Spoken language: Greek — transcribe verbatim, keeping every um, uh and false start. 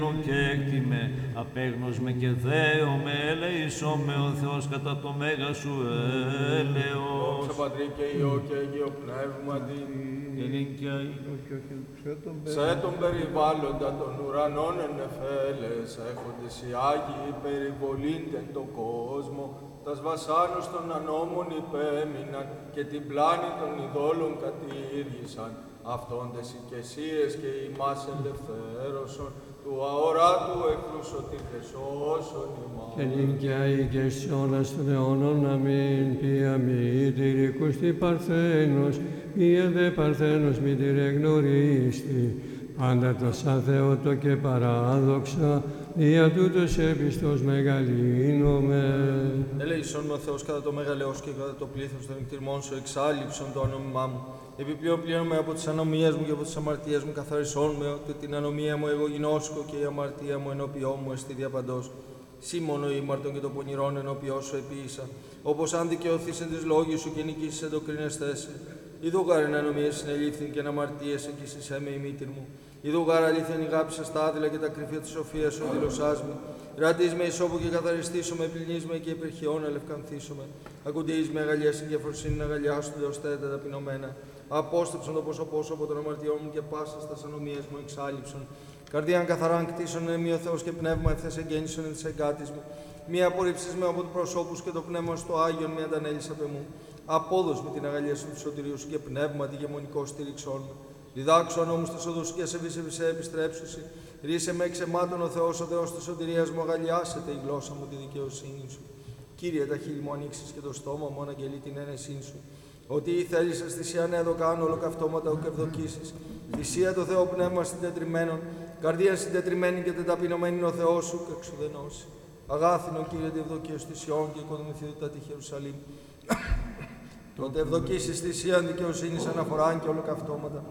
και έκτιμε, απέγνωσμε και δέομαι, ελεησόμε ο Θεός κατά το μέγα σου έλεος. Δόξα Πατρί και Υιό και Αγίο Πνεύματι, σε τον περιβάλλοντα των ουρανών εν εφέλες, έχοντες οι Άγιοι περιβολήν τον κόσμο, τας βασάνους των ανώμων υπέμειναν και την πλάνη των ειδόλων κατήργησαν, αυτόντες οι κεσίες και ημάς ελευθέρωσον, του αοράτου εχθρού σωτήρες όσων ημάς. Ελικιάη και σιώνας των αιώνων, αμήν, ποια μη τυρικούς τη Παρθένος, ποια δε Παρθένος μη τυρεγνωρίστη, πάντα το σαν Θεότο και παράδοξα, δια τούτος έπιστος μεγαλύνομαι. Ελέησον με ο Θεός κατά το μεγαλέος και κατά το πλήθος των εκτιμών σου, εξάλληψον το όνομά μου. Επιπλέον πλήρωνε από τις ανομίες μου και από τις αμαρτίες μου, καθαρισόν με ότι την ανομία μου εγώ γινώσκω και η αμαρτία μου ενώπιό μου εστί διαπαντός. Σύ μόνο ήμαρτον και το πονηρόν ενώπιό σου επίησα, όπως αν δικαιωθείς εν της λόγης σου και νικήσεις εν το κρίνεστέσαι. Ιδού γάρ εν ανομίες συνελήφθην και εν αμαρτίες εκείσισέ με η μήτηρ μου. Ιδού γάρ αλήθειαν ηγάψα στα άδειλα και τα κρυφία της σοφίας σου δηλωσάς με. Ρατείς με ισόπου και καθαριστήσω με, πλυνείς με και υπερχιών αλευκανθήσω με. Ακουντείς με αγαλιές και διαφορσύνη αγαλιάσου του ώστε τα ταπεινωμένα. Απόστρεψον το πόσο πόσο από τον αμαρτιών μου και πάσα στα ανομίες μου εξάλληψον. Καρδίαν καθαράν κτίσον εν μη ο Θεός και πνεύμα ευθές εγγέννησον εν της εγκάτης μου. Μη απορρίψεις με από του προσώπους και το πνεύμα στο Άγιον μη αντανέλεις απ' εμού. Απόδος με την αγαλία σου του σωτηρίου σου και πνεύμα τη γεμονικό στήριξόν μου. Διδάξω νόμους της οδούς και σε βίσε επιστρέψουσι. Ρίσε με εξαιμάτων ο Θεός, ο Θεός της σωτηρίας μου, αγαλιάσετε η γλώσσα μου τη δικαιοσύνη σου. Κύριε, τα χείλη μου ανοίξεις και το στόμα μου αναγγελεί την ένεσή σου. Ότι θέλησες θυσιάν έδω κάνω ολοκαυτώματα ουκ ευδοκίσεις. Θυσία το Θεό πνεύμα συντετριμένων, καρδία συντετριμένη και τεταπεινωμένη ο Θεός σου και εξουδενώσει. Αγάθινο Κύριε, τη ευδοκία της Ιών και οικοδομηθείτε τη Ιερουσαλήμ. Τότε ευδοκίσεις θυσίαν δικαιοσύνης αναφοράν και ολοκαυτώματα.